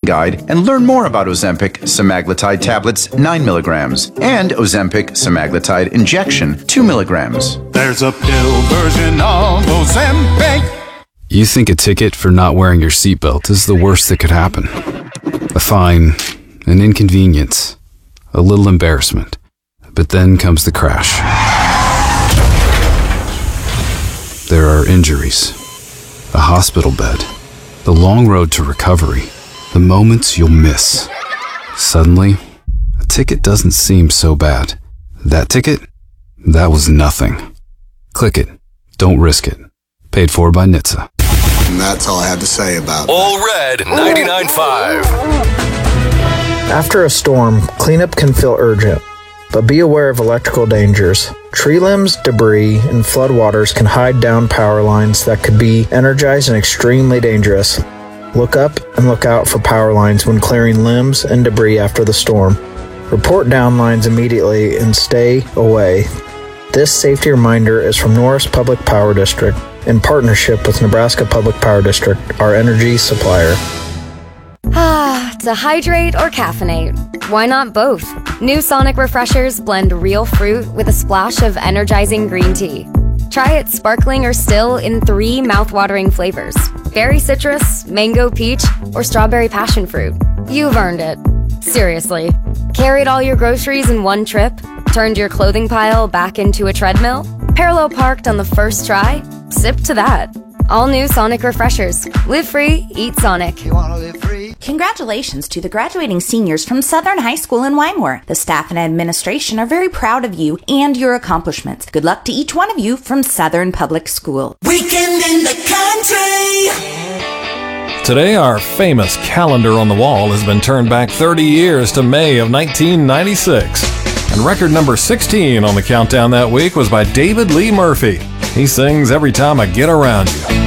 guide and learn more about Ozempic semaglutide tablets 9 milligrams and Ozempic semaglutide injection 2 milligrams. There's a pill version of Ozempic. You think a ticket for not wearing your seatbelt is the worst that could happen. A fine, an inconvenience, a little embarrassment. But then comes the crash. There are injuries, a hospital bed, the long road to recovery, the moments you'll miss. Suddenly, a ticket doesn't seem so bad. That ticket? That was nothing. Click it. Don't risk it. Paid for by NHTSA. And that's all I have to say about it. All Red 99.5. After a storm, cleanup can feel urgent, but be aware of electrical dangers. Tree limbs, debris, and floodwaters can hide down power lines that could be energized and extremely dangerous. Look up and look out for power lines when clearing limbs and debris after the storm. Report down lines immediately and stay away. This safety reminder is from Norris Public Power District in partnership with Nebraska Public Power District, our energy supplier. To hydrate or caffeinate? Why not both? New Sonic Refreshers blend real fruit with a splash of energizing green tea. Try it sparkling or still in 3 mouth-watering flavors: berry citrus, mango peach, or strawberry passion fruit. You've earned it. Seriously. Carried all your groceries in one trip? Turned your clothing pile back into a treadmill? Parallel parked on the first try? Sip to that. All new Sonic Refreshers. Live free, eat Sonic. You want to live free? Congratulations to the graduating seniors from Southern High School in Wymore. The staff and administration are very proud of you and your accomplishments. Good luck to each one of you from Southern Public School. Weekend in the country. Today, our famous calendar on the wall has been turned back 30 years to May of 1996. And record number 16 on the countdown that week was by David Lee Murphy. He sings Every Time I Get Around You.